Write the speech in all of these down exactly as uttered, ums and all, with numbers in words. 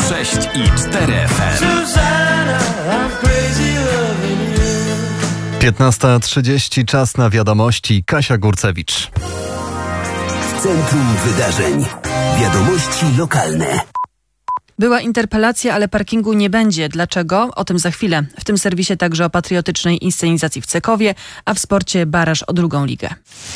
sześć i cztery F M. piętnasta trzydzieści, czas na wiadomości. Kasia Górcewicz. W centrum wydarzeń. Wiadomości lokalne. Była interpelacja, ale parkingu nie będzie. Dlaczego? O tym za chwilę. W tym serwisie także o patriotycznej inscenizacji w Cekowie, a w sporcie baraż o drugą ligę.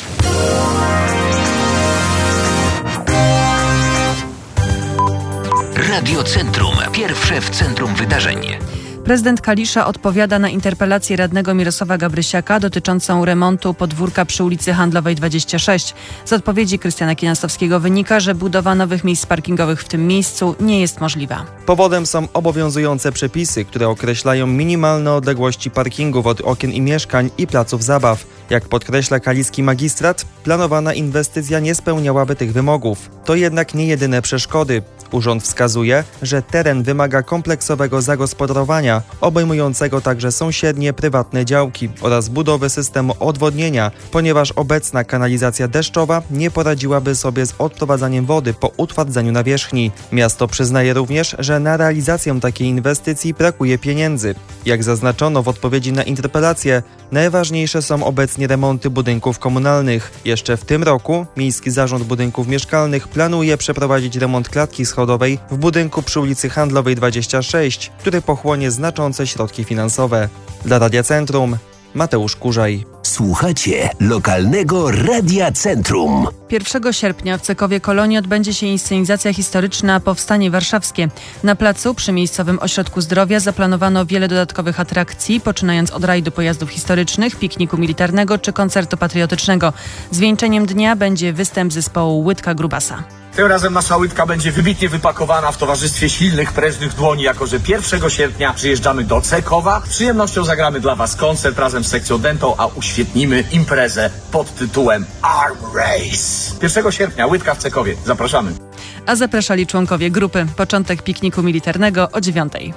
Radio Centrum. Pierwsze w centrum wydarzeń. Prezydent Kalisza odpowiada na interpelację radnego Mirosława Gabrysiaka dotyczącą remontu podwórka przy ulicy Handlowej dwadzieścia sześć. Z odpowiedzi Krystiana Kinastowskiego wynika, że budowa nowych miejsc parkingowych w tym miejscu nie jest możliwa. Powodem są obowiązujące przepisy, które określają minimalne odległości parkingów od okien i mieszkań i placów zabaw. Jak podkreśla kaliski magistrat, planowana inwestycja nie spełniałaby tych wymogów. To jednak nie jedyne przeszkody. Urząd wskazuje, że teren wymaga kompleksowego zagospodarowania, obejmującego także sąsiednie prywatne działki oraz budowy systemu odwodnienia, ponieważ obecna kanalizacja deszczowa nie poradziłaby sobie z odprowadzaniem wody po utwardzeniu nawierzchni. Miasto przyznaje również, że na realizację takiej inwestycji brakuje pieniędzy. Jak zaznaczono w odpowiedzi na interpelację, najważniejsze są obecnie remonty budynków komunalnych. Jeszcze w tym roku Miejski Zarząd Budynków Mieszkalnych planuje przeprowadzić remont klatki schodowej w budynku przy ulicy Handlowej dwadzieścia sześć, który pochłonie znaczące środki finansowe. Dla Radia Centrum Mateusz Kurzaj. Słuchacie lokalnego Radia Centrum. pierwszego sierpnia w Cekowie Kolonii odbędzie się inscenizacja historyczna Powstanie Warszawskie. Na placu przy miejscowym ośrodku zdrowia zaplanowano wiele dodatkowych atrakcji, poczynając od rajdu pojazdów historycznych, pikniku militarnego czy koncertu patriotycznego. Zwieńczeniem dnia będzie występ zespołu Łydka Grubasa. Tym razem nasza łydka będzie wybitnie wypakowana w towarzystwie silnych, prężnych dłoni, jako że pierwszego sierpnia przyjeżdżamy do Cekowa. Z przyjemnością zagramy dla Was koncert razem z sekcją Dentą, a uświetnimy imprezę pod tytułem Arm Race. pierwszego sierpnia Łydka w Cekowie. Zapraszamy. A zapraszali członkowie grupy. Początek pikniku militarnego o dziewiątej.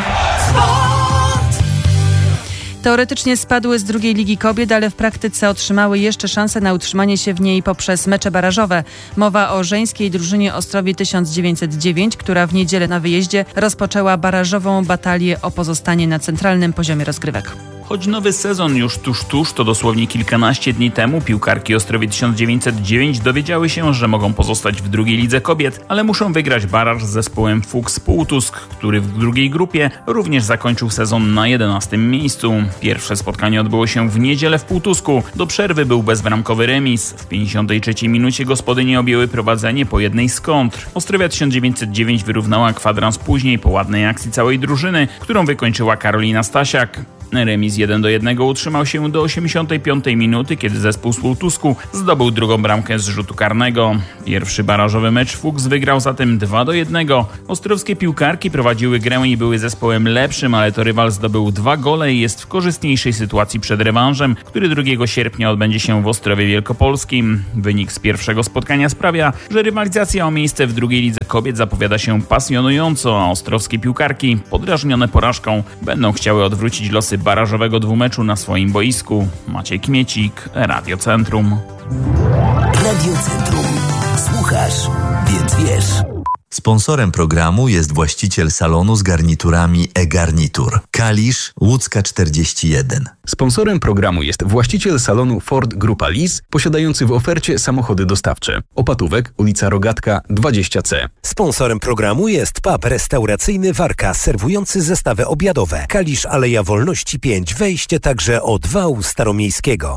Teoretycznie spadły z drugiej Ligi Kobiet, ale w praktyce otrzymały jeszcze szansę na utrzymanie się w niej poprzez mecze barażowe. Mowa o żeńskiej drużynie Ostrowie tysiąc dziewięćset dziewięć, która w niedzielę na wyjeździe rozpoczęła barażową batalię o pozostanie na centralnym poziomie rozgrywek. Choć nowy sezon już tuż tuż, to dosłownie kilkanaście dni temu piłkarki Ostrowie tysiąc dziewięćset dziewięć dowiedziały się, że mogą pozostać w drugiej lidze kobiet, ale muszą wygrać baraż z zespołem Fuchs Półtusk, który w drugiej grupie również zakończył sezon na jedenastym miejscu. Pierwsze spotkanie odbyło się w niedzielę w Półtusku. Do przerwy był bezbramkowy remis. W pięćdziesiątej trzeciej minucie gospodynie objęły prowadzenie po jednej z kontr. Ostrowia tysiąc dziewięćset dziewięć wyrównała kwadrans później po ładnej akcji całej drużyny, którą wykończyła Karolina Stasiak. Remis jeden do jednego utrzymał się do osiemdziesiątej piątej minuty, kiedy zespół z Półtusku zdobył drugą bramkę z rzutu karnego. Pierwszy barażowy mecz Fuchs wygrał zatem dwa do jednego. Ostrowskie piłkarki prowadziły grę i były zespołem lepszym, ale to rywal zdobył dwa gole i jest w korzystniejszej sytuacji przed rewanżem, który drugiego sierpnia odbędzie się w Ostrowie Wielkopolskim. Wynik z pierwszego spotkania sprawia, że rywalizacja o miejsce w drugiej lidze kobiet zapowiada się pasjonująco, a ostrowskie piłkarki, podrażnione porażką, będą chciały odwrócić losy barażowego dwumeczu na swoim boisku. Maciej Kmiecik, Radio Centrum. Radio Centrum. Słuchasz, więc wiesz. Sponsorem programu jest właściciel salonu z garniturami e-Garnitur. Kalisz, Łódzka czterdzieści jeden. Sponsorem programu jest właściciel salonu Ford Grupa Lis, posiadający w ofercie samochody dostawcze. Opatówek, ulica Rogatka dwadzieścia C. Sponsorem programu jest pub restauracyjny Warka, serwujący zestawy obiadowe. Kalisz, Aleja Wolności pięć, wejście także od wału staromiejskiego.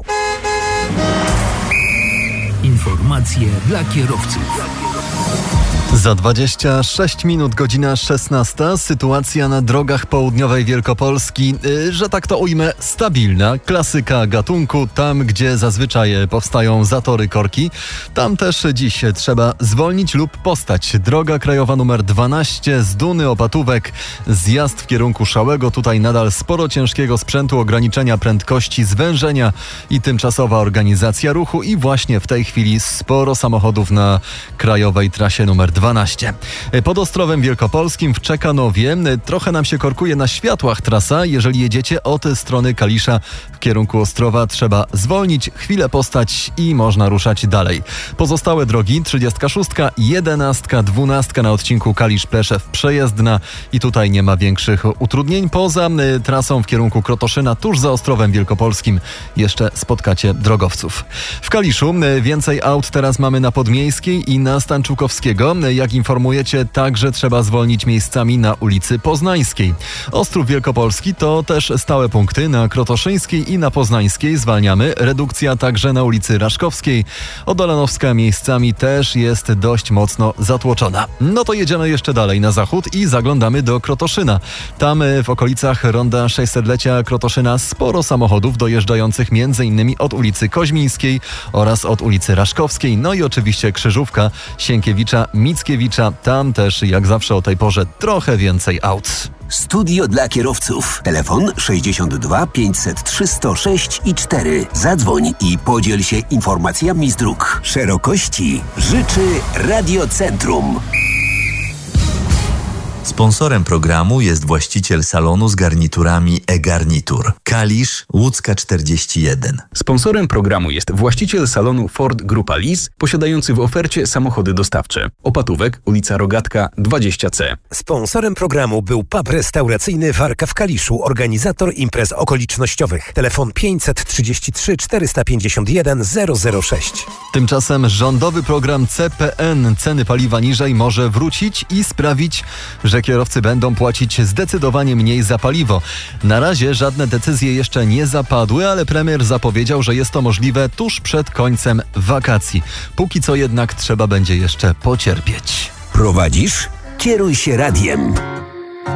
Informacje dla kierowców. Za dwadzieścia sześć minut, godzina szesnasta. Sytuacja na drogach południowej Wielkopolski, yy, że tak to ujmę, stabilna. Klasyka gatunku. Tam, gdzie zazwyczaj powstają zatory, korki, tam też dziś trzeba zwolnić lub postać. Droga krajowa numer dwanaście z Duny Opatówek, zjazd w kierunku Szałego. Tutaj nadal sporo ciężkiego sprzętu, ograniczenia prędkości, zwężenia i tymczasowa organizacja ruchu. I właśnie w tej chwili sporo samochodów na krajowej trasie numer dwanaście. Pod Ostrowem Wielkopolskim w Czekanowie trochę nam się korkuje na światłach trasa. Jeżeli jedziecie od strony Kalisza w kierunku Ostrowa, trzeba zwolnić, chwilę postać i można ruszać dalej. Pozostałe drogi trzydziestka szóstka, jedenastka, dwunastka na odcinku Kalisz-Pleszew przejezdna i tutaj nie ma większych utrudnień. Poza y, trasą w kierunku Krotoszyna, tuż za Ostrowem Wielkopolskim jeszcze spotkacie drogowców. W Kaliszu y, więcej aut teraz mamy na Podmiejskiej i na Stanczukowskiego. Jak informujecie, także trzeba zwolnić miejscami na ulicy Poznańskiej. Ostrów Wielkopolski to też stałe punkty. Na Krotoszyńskiej i na Poznańskiej zwalniamy. Redukcja także na ulicy Raszkowskiej. Odolanowska miejscami też jest dość mocno zatłoczona. No to jedziemy jeszcze dalej na zachód i zaglądamy do Krotoszyna. Tam w okolicach ronda sześćsetlecia Krotoszyna sporo samochodów dojeżdżających między innymi od ulicy Koźmińskiej oraz od ulicy Raszkowskiej. No i oczywiście krzyżówka Sienkiewicza, Mickiewicza. Tam też jak zawsze o tej porze trochę więcej aut. Studio dla kierowców. Telefon sześćdziesiąt dwa pięćset trzy sto sześć i cztery. Zadzwoń i podziel się informacjami z dróg. Szerokości życzy Radiocentrum. Sponsorem programu jest właściciel salonu z garniturami e-garnitur. Kalisz, Łódzka czterdzieści jeden. Sponsorem programu jest właściciel salonu Ford Grupa Lis, posiadający w ofercie samochody dostawcze. Opatówek, ulica Rogatka dwadzieścia C. Sponsorem programu był pub restauracyjny Warka w Kaliszu, organizator imprez okolicznościowych. Telefon pięćset trzydzieści trzy czterysta pięćdziesiąt jeden zero zero sześć. Tymczasem rządowy program C P N ceny paliwa niżej może wrócić i sprawić, że kierowcy będą płacić zdecydowanie mniej za paliwo. Na razie żadne decyzje jeszcze nie zapadły, ale premier zapowiedział, że jest to możliwe tuż przed końcem wakacji. Póki co jednak trzeba będzie jeszcze pocierpieć. Prowadzisz? Kieruj się radiem.